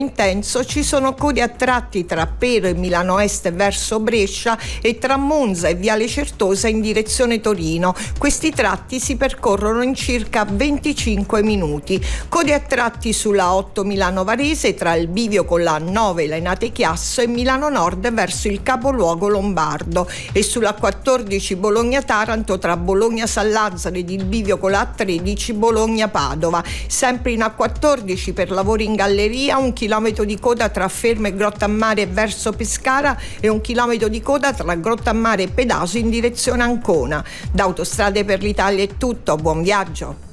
intenso ci sono code a tratti tra Pero e Milano Est verso Brescia e tra Monza e Viale Certosa in direzione Torino. Questi tratti si percorrono in circa 25 minuti. Code a tratti sulla 8 Milano Varese tra il bivio con la 9 Lainate Chiasso e Milano Nord verso il capoluogo lombardo, e sulla 14 Bologna Taranto tra Bologna San Lazzaro ed il bivio con la 13 Bologna Padova. Sempre in A14 per lavori in galleria, 1 chilometro di coda tra Fermo e Grottammare verso Pescara e 1 chilometro di coda tra Grottammare e Pedaso in direzione Ancona. Da Autostrade per l'Italia è tutto, buon viaggio.